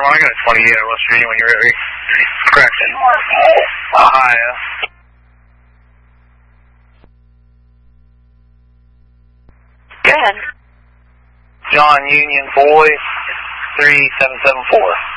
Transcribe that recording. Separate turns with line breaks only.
Carolina, 28 West Virginia when you're ready. Correct. Ohio.
Go ahead.
John Union Boy, 3774.